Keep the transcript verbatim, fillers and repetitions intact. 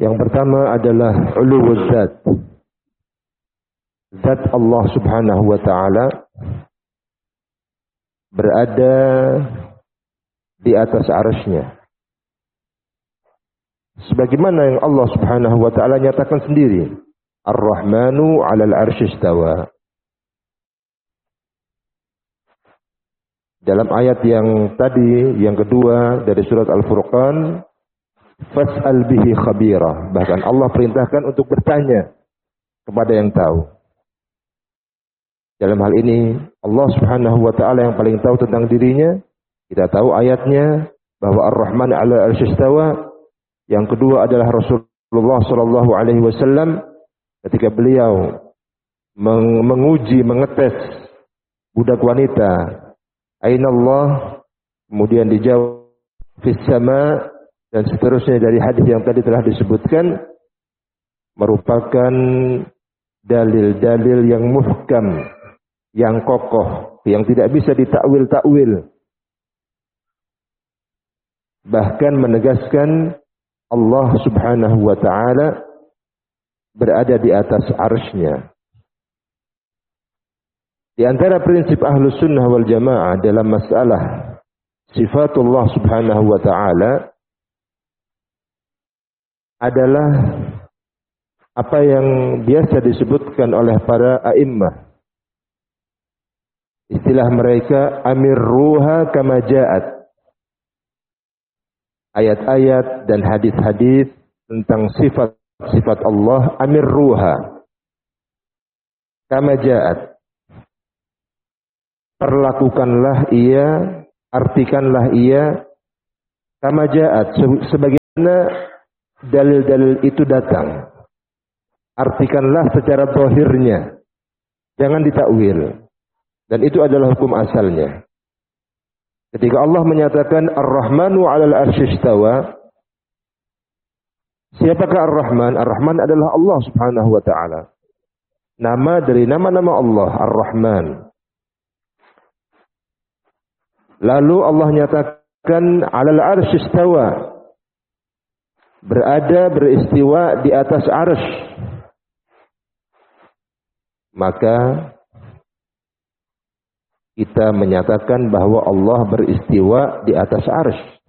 Yang pertama adalah uluwuz zat. Zat Allah Subhanahu wa taala berada di atas arsy-Nya. Sebagaimana yang Allah Subhanahu wa taala nyatakan sendiri, Ar-Rahmanu 'alal 'arsy istawa. Dalam ayat yang tadi, yang kedua dari surat Al-Furqan, fas'al bihi khabira. Bahkan Allah perintahkan untuk bertanya kepada yang tahu. Dalam hal ini Allah Subhanahu wa taala yang paling tahu tentang dirinya. Kita tahu ayatnya bahwa Ar-Rahman 'ala al-'arsy istawa. Yang kedua adalah Rasulullah sallallahu alaihi wasallam ketika beliau meng menguji, mengetes budak wanita, aina Allah? Kemudian dijawab fis sama, dan seterusnya dari hadis yang tadi telah disebutkan, merupakan dalil-dalil yang muhkam, yang kokoh, yang tidak bisa ditakwil-takwil. Bahkan menegaskan Allah Subhanahu wa taala berada di atas arsy-Nya. Di antara prinsip Ahlus Sunnah wal Jamaah dalam masalah sifatullah Subhanahu wa taala adalah apa yang biasa disebutkan oleh para a'immah. Istilah mereka amirruha kama ja'at. Ayat-ayat dan hadis-hadis tentang sifat-sifat Allah, amirruha kama ja'at. Perlakukanlah ia, artikanlah ia kama ja'at, sebagaimana dalil-dalil itu datang. Artikanlah secara zahirnya, jangan ditakwil. Dan itu adalah hukum asalnya. Ketika Allah menyatakan Ar-Rahmanu 'alal 'arsy istawa, siapakah Ar-Rahman? Ar-Rahman adalah Allah Subhanahu wa taala. Nama dari nama-nama Allah, Ar-Rahman. Lalu Allah nyatakan 'alal 'arsy istawa, berada, beristiwa di atas arsy. Maka kita menyatakan bahwa Allah beristiwa di atas arsy.